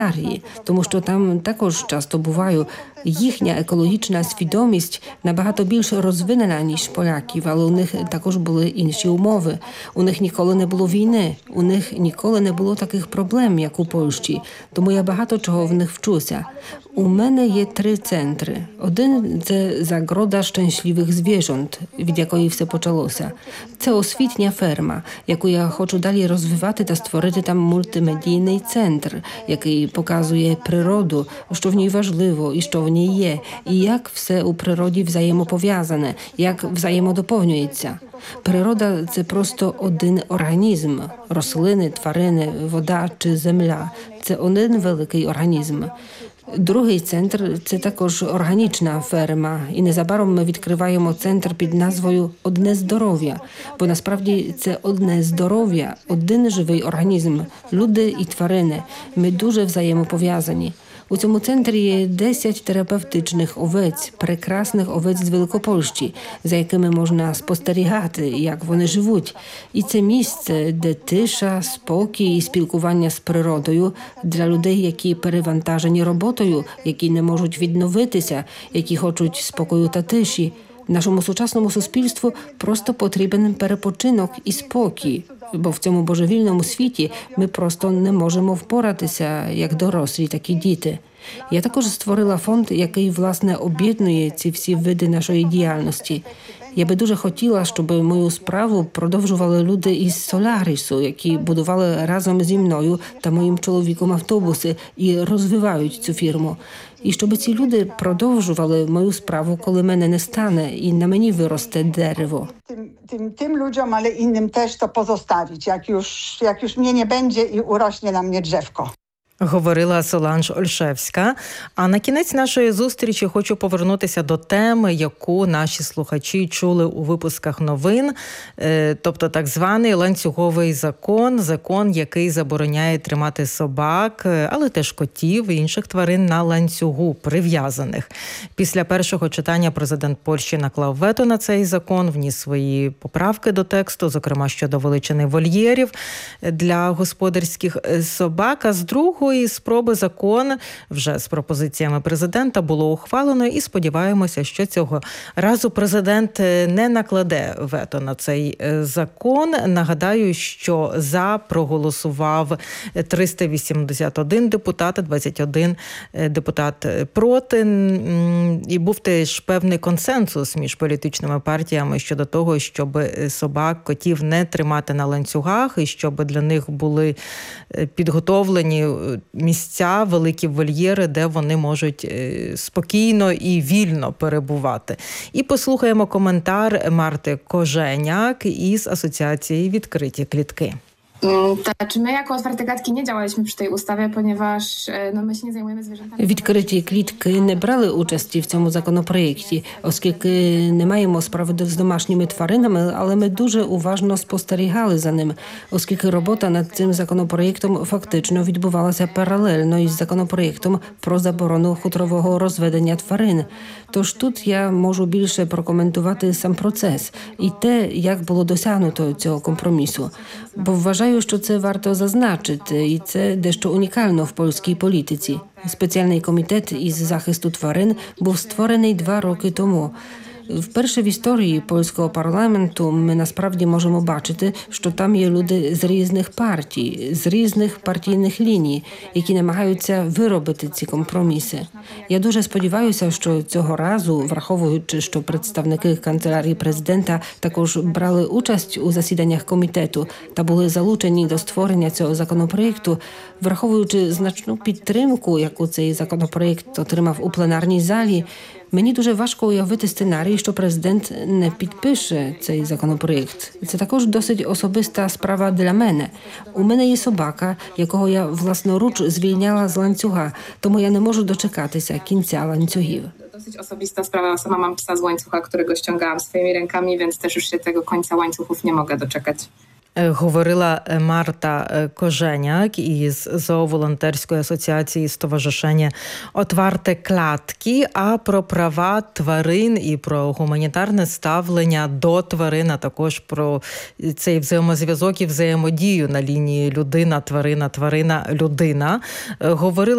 тому що там також часто буваю. Їхня екологічна свідомість набагато більш розвинена, ніж поляків, але у них також були інші умови. У них ніколи не було війни, у них ніколи не було таких проблем, як у Польщі. Тому я багато чого в них вчуся. У мене є 3 центри. Один – це Zagroda Szczęśliwych Zwierząt, від якої все почалося. Це освітня ферма, яку я хочу далі розвивати та створити там мультимедійний центр, який показує природу, що в ній важливо і що в ній є, і як все у природі взаємопов'язане, як взаємодоповнюється. Природа – це просто один організм. Рослини, тварини, вода чи земля – це один великий організм. Другий центр – це також органічна ферма. І незабаром ми відкриваємо центр під назвою «Одне здоров'я». Бо насправді це одне здоров'я, один живий організм. Люди і тварини. Ми дуже взаємопов'язані. У цьому центрі є 10 терапевтичних овець, прекрасних овець з Великопольщі, за якими можна спостерігати, як вони живуть. І це місце, де тиша, спокій і спілкування з природою для людей, які перевантажені роботою, які не можуть відновитися, які хочуть спокою та тиші. Нашому сучасному суспільству просто потрібен перепочинок і спокій, бо в цьому божевільному світі ми просто не можемо впоратися, як дорослі, так і діти. Я також створила фонд, який, власне, об'єднує ці всі види нашої діяльності. Я би дуже хотіла, щоб мою справу продовжували люди із Солярису, які будували разом зі мною та моїм чоловіком автобуси і розвивають цю фірму. І щоб ці люди продовжували мою справу, коли мене не стане і на мені виросте дерево. Tym ludziom, ale innym też to pozostawić, jak już mnie nie będzie i urośnie na mnie drzewko. Говорила Соланж Ольшевська. А на кінець нашої зустрічі хочу повернутися до теми, яку наші слухачі чули у випусках новин, тобто так званий ланцюговий закон, який забороняє тримати собак, але теж котів і інших тварин на ланцюгу, прив'язаних. Після першого читання президент Польщі наклав вето на цей закон, вніс свої поправки до тексту, зокрема щодо величини вольєрів для господарських собак, а з другої спроби закон вже з пропозиціями президента було ухвалено, і сподіваємося, що цього разу президент не накладе вето на цей закон. Нагадаю, що за проголосував 381 депутат, 21 депутат проти. І був теж певний консенсус між політичними партіями щодо того, щоб собак, котів не тримати на ланцюгах і щоб для них були підготовлені місця, великі вольєри, де вони можуть спокійно і вільно перебувати. І послухаємо коментар Марти Коженяк із Асоціації «Відкриті клітки». Tak, my jako Otwarte Klatki nie działaliśmy przy tej ustawie, ponieważ my się nie zajmujemy zwierzętami. Відкриті клітки не брали участі в цьому законопроєкті, оскільки не маємо справи з домашніми тваринами, але ми дуже уважно спостерігали за ним, оскільки робота над цим законопроєктом фактично відбувалася паралельно із законопроєктом про заборону хутрового розведення тварин. Тож тут я можу більше прокоментувати сам процес і те, як було досягнуто цього компромісу. Бо вважаю, що це варто зазначити, і це дещо унікально в польській політиці. Спеціальний комітет із захисту тварин був створений 2 роки тому. Вперше в історії польського парламенту ми насправді можемо бачити, що там є люди з різних партій, з різних партійних ліній, які намагаються виробити ці компроміси. Я дуже сподіваюся, що цього разу, враховуючи, що представники канцелярії президента також брали участь у засіданнях комітету та були залучені до створення цього законопроєкту, враховуючи значну підтримку, яку цей законопроєкт отримав у пленарній залі, мені дуже важко уявити сценарій, що президент не підпише цей законопроєкт. Це також досить особиста справа для мене. У мене є собака, якого я власноруч звільняла з ланцюга, тому я не можу дочекатися кінця ланцюгів. Dosyć osobista sprawa. Sama mam psa z łańcucha, którego ściągałam swoimi rękami, więc też już się tego końca łańcuchów nie mogę doczekać. Говорила Марта Коженяк із зооволонтерської асоціації «Стоваришення Отварте Клятки», а про права тварин і про гуманітарне ставлення до тварин, а також про цей взаємозв'язок і взаємодію на лінії людина-тварина, тварина-людина. Говорила